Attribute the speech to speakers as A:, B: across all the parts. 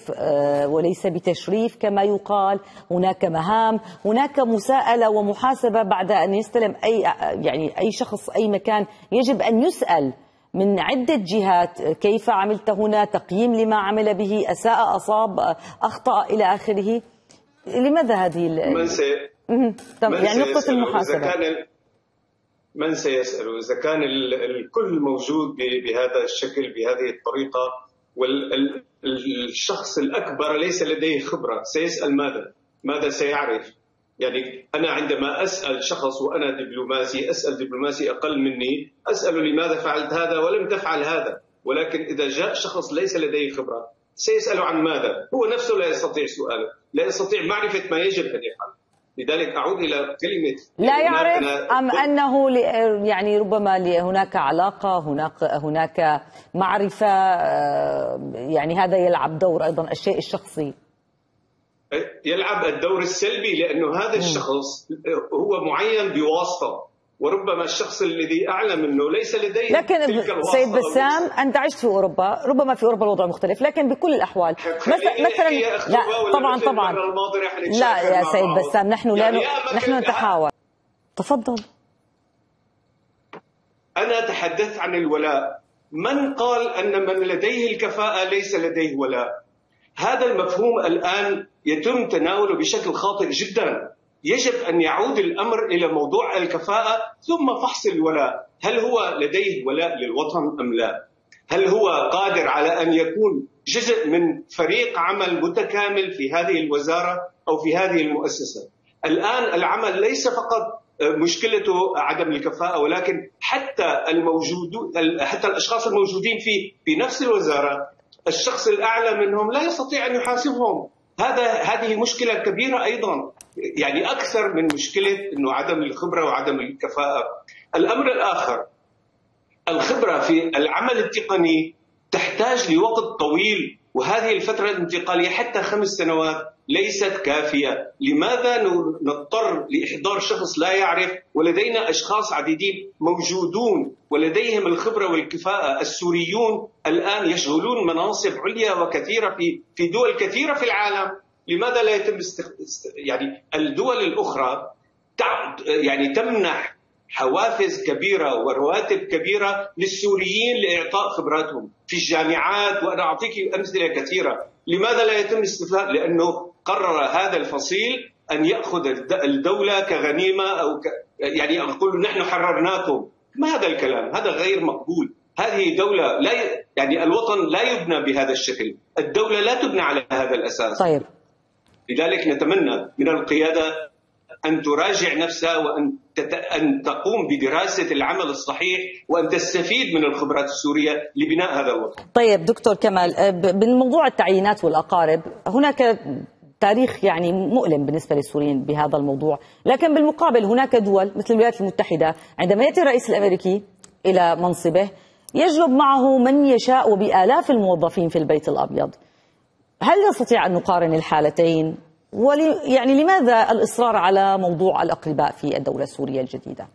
A: بتشريف وليس بتشريف كما يقال. هناك مهام، هناك مساءلة ومحاسبة بعد أن يستلم أي شخص أي مكان. يجب أن يسأل من عدة جهات: كيف عملت هنا؟ تقييم لما عمل به، أساء، أصاب، أخطأ إلى آخره. لماذا هذه يعني نقطة المحاسبة؟
B: من سيسأل إذا كان الكل موجود بهذا الشكل بهذه الطريقة، والشخص الأكبر ليس لديه خبرة، سيسأل ماذا سيعرف؟ يعني أنا عندما أسأل شخص وأنا دبلوماسي، أسأل دبلوماسي أقل مني، أسأله لماذا فعلت هذا ولم تفعل هذا. ولكن إذا جاء شخص ليس لديه خبرة سيسأله عن ماذا؟ هو نفسه لا يستطيع سؤاله، لا يستطيع معرفة ما يجب أن يفعل. لذلك أعود إلى كلمة
A: لا يعرف، أم أنه يعني ربما هناك علاقة، هناك معرفة، يعني هذا يلعب دور أيضا، الشيء الشخصي
B: يلعب الدور السلبي، لأنه هذا الشخص هو معين بواسطة، وربما الشخص الذي أعلى منه ليس لديه
A: لكن سيد بسام، أنت عشت في أوروبا، ربما في أوروبا الوضع مختلف، لكن بكل الأحوال مثلا لا طبعا لا يا سيد بسام، نحن نتحاور. تفضل.
B: أنا تحدثت عن الولاء. من قال أن من لديه الكفاءة ليس لديه ولاء؟ هذا المفهوم الآن يتم تناوله بشكل خاطئ جدا. يجب أن يعود الأمر إلى موضوع الكفاءة ثم فحص الولاء. هل هو لديه ولاء للوطن أم لا؟ هل هو قادر على أن يكون جزء من فريق عمل متكامل في هذه الوزارة أو في هذه المؤسسة؟ الآن العمل ليس فقط مشكلته عدم الكفاءة، ولكن حتى الأشخاص الموجودين في نفس الوزارة، الشخص الأعلى منهم لا يستطيع أن يحاسبهم. هذه مشكلة كبيرة أيضا، يعني أكثر من مشكلة إنه عدم الخبرة وعدم الكفاءة. الأمر الآخر، الخبرة في العمل التقني تحتاج لوقت طويل، وهذه الفترة الانتقالية حتى 5 سنوات ليست كافية. لماذا نضطر لإحضار شخص لا يعرف ولدينا أشخاص عديدين موجودون ولديهم الخبرة والكفاءة؟ السوريون الآن يشغلون مناصب عليا وكثيرة في دول كثيرة في العالم. لماذا لا يتم يعني الدول الأخرى يعني تمنح حوافز كبيرة ورواتب كبيرة للسوريين لإعطاء خبراتهم في الجامعات، وأنا أعطيك أمثلة كثيرة. لماذا لا يتم الاستفادة؟ لأنه قرر هذا الفصيل أن يأخذ الدولة كغنيمة يعني أقول نحن حررناكم. ما هذا الكلام؟ هذا غير مقبول. هذه دولة يعني الوطن لا يبنى بهذا الشكل، الدولة لا تبنى على هذا الأساس.
A: طيب.
B: لذلك نتمنى من القيادة أن تراجع نفسها، وأن تقوم بدراسة العمل الصحيح، وأن تستفيد من الخبرات السورية لبناء هذا الوطن.
A: طيب دكتور كمال، بالموضوع التعيينات والأقارب هناك تاريخ يعني مؤلم بالنسبة للسوريين بهذا الموضوع، لكن بالمقابل هناك دول مثل الولايات المتحدة عندما يأتي الرئيس الأمريكي إلى منصبه يجلب معه من يشاء وبآلاف الموظفين في البيت الأبيض. هل نستطيع أن نقارن الحالتين؟ يعني لماذا الإصرار على موضوع الأقرباء في الدولة السورية الجديدة؟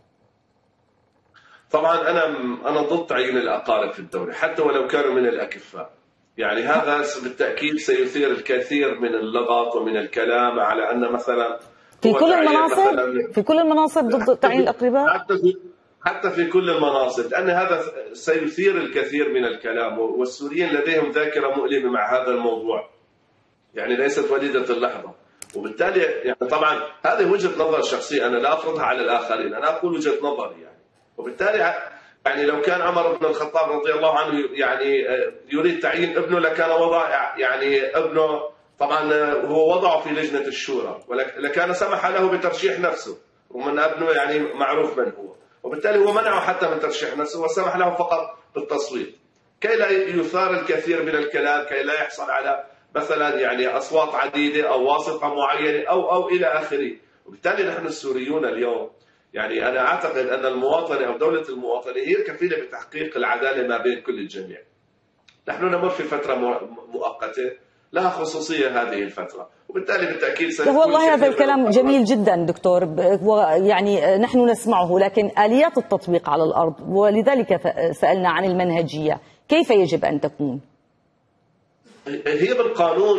C: طبعا أنا ضد تعيين الأقارب في الدولة حتى ولو كانوا من الأكفاء. يعني هذا بالتأكيد سيثير الكثير من اللغط ومن الكلام على أن مثلا
A: في كل المناصب ضد تعيين الأقرباء،
C: حتى في كل المناصب، لأن هذا سيثير الكثير من الكلام، والسوريين لديهم ذاكرة مؤلمة مع هذا الموضوع، يعني ليست وليدة اللحظة. وبالتالي يعني طبعا هذه وجهة نظر شخصية، أنا لا أفرضها على الآخرين، أنا أقول وجهة نظري يعني. وبالتالي يعني لو كان عمر بن الخطاب رضي الله عنه يعني يريد تعيين ابنه لكان وضع يعني ابنه طبعا هو وضعه في لجنة الشورى، ولكان سمح له بترشيح نفسه، ومن ابنه يعني معروف من هو، وبالتالي هو منعه حتى من ترشيح نفسه وسمح له فقط بالتصويت، كي لا يثار الكثير من الكلام، كي لا يحصل على مثلا يعني أصوات عديدة أو واسطة معينة أو إلى آخره. وبالتالي نحن السوريون اليوم يعني أنا أعتقد أن المواطنة أو دولة المواطنة هي الكفيلة بتحقيق العدالة ما بين كل الجميع. نحن نمر في فترة مؤقتة لها خصوصية هذه الفترة، وبالتالي بالتأكيد
A: والله هذا الكلام جميل جدا دكتور، يعني نحن نسمعه، لكن آليات التطبيق على الأرض، ولذلك سألنا عن المنهجية كيف يجب أن تكون؟
C: هي بالقانون